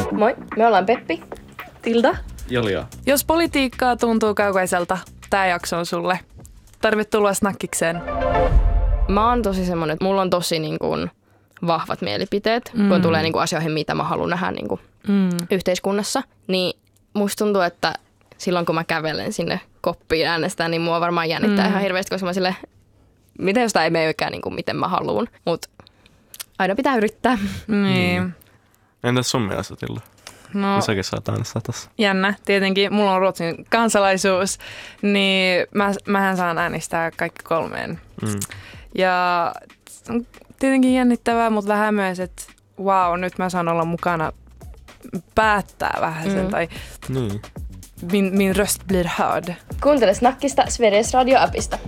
Moi, me ollaan Peppi, Tilda. Jolia. Jos politiikkaa tuntuu kaukaiselta, tää jakso on sulle. Tervetuloa snakkikseen. Mä oon tosi semmonen, että mulla on tosi niin kuin vahvat mielipiteet, kun tulee niin kuin asioihin, mitä mä haluan nähdä niin kuin yhteiskunnassa. Niin musta tuntuu, että silloin kun mä kävelen sinne koppiin äänestään, niin mua varmaan jännittää ihan hirveästi, koska mä silleen, miten jos tää ei meekään niin kuin miten mä haluan. Mut aina pitää yrittää. Niin. Entäs sun mielestä, Tilda? No, Säkin saat äänestää tässä. jännä. Tietenkin mulla on Ruotsin kansalaisuus, niin mähän saan äänestää kaikki kolmeen. Ja on tietenkin jännittävää, mutta vähän myös, että nyt mä saan olla mukana päättää vähän sen, tai min röst blir hörd. Kuuntele Snackista Sveriges Radio-appista.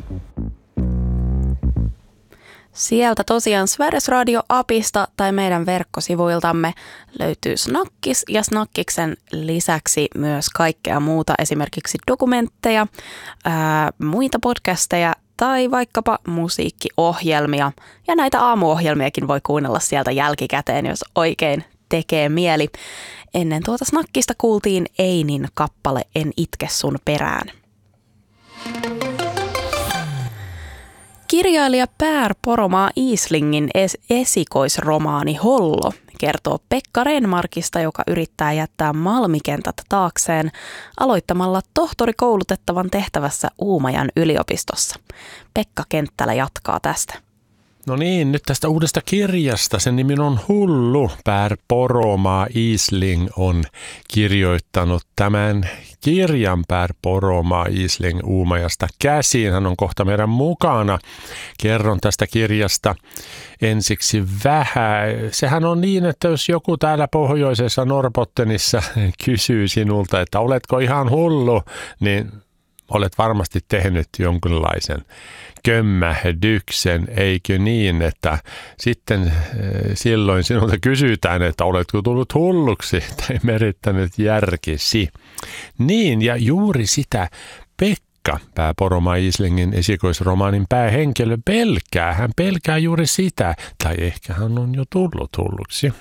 Sieltä tosiaan Sveriges Radio-appista tai meidän verkkosivuiltamme löytyy Snakkis ja Snakkiksen lisäksi myös kaikkea muuta, esimerkiksi dokumentteja, muita podcasteja tai vaikkapa musiikkiohjelmia. Ja näitä aamuohjelmiakin voi kuunnella sieltä jälkikäteen, jos oikein tekee mieli. Ennen tuota Snakkista kuultiin Einin kappale En itke sun perään. Kirjailija Pär Poromaa Islingin esikoisromaani Hollo kertoo Pekka Renmarkista, joka yrittää jättää Malmikentät taakseen aloittamalla tohtorikoulutettavan tehtävässä Uumajan yliopistossa. Pekka Kenttälä jatkaa tästä. No niin, nyt tästä uudesta kirjasta. Sen nimi on Hullu. Pär Poromaa Isling on kirjoittanut tämän kirjan Pär Poromaa Isling Uumajasta käsiin. Hän on kohta meidän mukana. Kerron tästä kirjasta ensiksi vähän. Sehän on niin, että jos joku täällä pohjoisessa Norrbottenissa kysyy sinulta, että oletko ihan hullu, niin olet varmasti tehnyt jonkinlaisen kömmähdyksen, eikö niin, että sitten silloin sinulta kysytään, että oletko tullut hulluksi tai merittänyt järkisi. Niin, ja juuri sitä Pekka, Pär Poromaa Islingin esikoisromaanin päähenkilö, pelkää. Hän pelkää juuri sitä, tai ehkä hän on jo tullut hulluksi.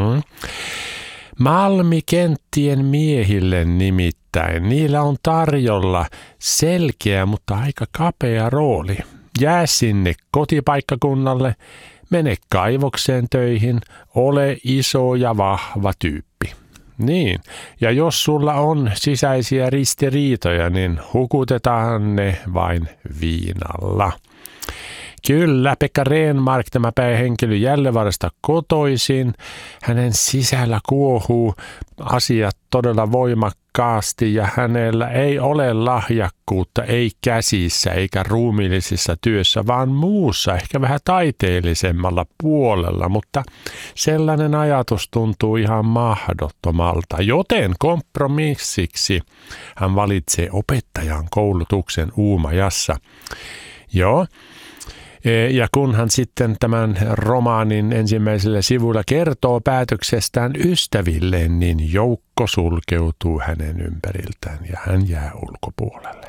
Malmikenttien miehille nimittäin. Niillä on tarjolla selkeä, mutta aika kapea rooli. Jää sinne kotipaikkakunnalle, mene kaivokseen töihin, ole iso ja vahva tyyppi. Niin, ja jos sulla on sisäisiä ristiriitoja, niin hukutetaan ne vain viinalla. Kyllä, Pekka Renmark, tämä päähenkilö Gällivaarasta kotoisin. Hänen sisällä kuohuu asiat todella voimakkaasti ja hänellä ei ole lahjakkuutta, ei käsissä eikä ruumiillisessa työssä, vaan muussa, ehkä vähän taiteellisemmalla puolella. Mutta sellainen ajatus tuntuu ihan mahdottomalta, joten kompromissiksi hän valitsee opettajan koulutuksen Uumajassa. Joo. Ja kun hän sitten tämän romaanin ensimmäisellä sivulla kertoo päätöksestään ystävilleen, niin joukko sulkeutuu hänen ympäriltään ja hän jää ulkopuolelle.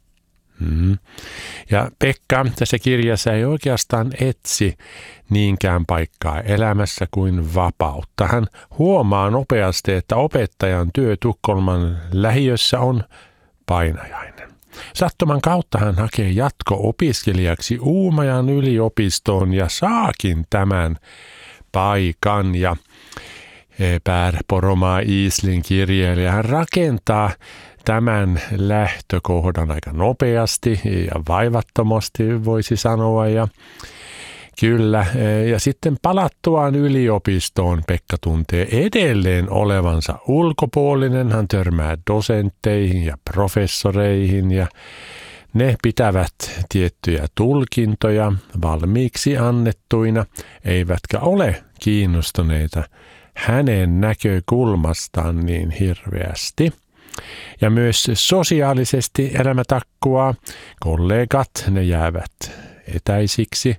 Ja Pekka tässä kirjassa ei oikeastaan etsi niinkään paikkaa elämässä kuin vapautta. Hän huomaa nopeasti, että opettajan työ Tukholman lähiössä on painajainen. Sattuman kautta hän hakee jatko-opiskelijaksi Uumajan yliopistoon ja saakin tämän paikan. Ja Pär Poromaa Isling kirjailija, hän rakentaa tämän lähtökohdan aika nopeasti ja vaivattomasti voisi sanoa. Ja kyllä, ja sitten palattuaan yliopistoon Pekka tuntee edelleen olevansa ulkopuolinen. Hän törmää dosentteihin ja professoreihin ja ne pitävät tiettyjä tulkintoja valmiiksi annettuina, eivätkä ole kiinnostuneita hänen näkökulmastaan niin hirveästi. Ja myös sosiaalisesti elämä takkuaa. Kollegat, ne jäävät etäisiksi,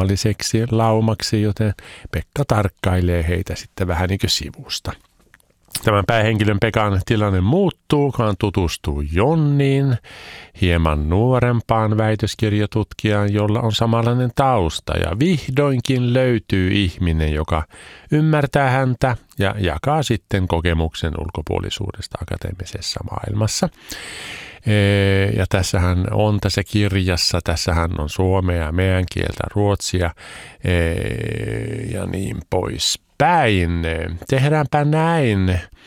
kummalliseksi laumaksi, joten Pekka tarkkailee heitä sitten vähän niin kuin sivusta. Tämän päähenkilön Pekan tilanne muuttuu, kun hän tutustuu Jonniin, hieman nuorempaan väitöskirjatutkijaan, jolla on samanlainen tausta. Ja vihdoinkin löytyy ihminen, joka ymmärtää häntä ja jakaa sitten kokemuksen ulkopuolisuudesta akateemisessa maailmassa. Ja tässähän on tässä kirjassa, tässähän on suomea ja meidän kieltä, ruotsia ja niin poispäin. Tehdäänpä näin,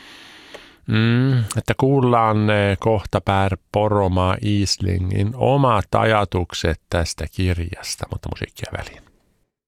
että kuullaan kohta Per Poromaa Islingin omat ajatukset tästä kirjasta, mutta musiikkia väliin.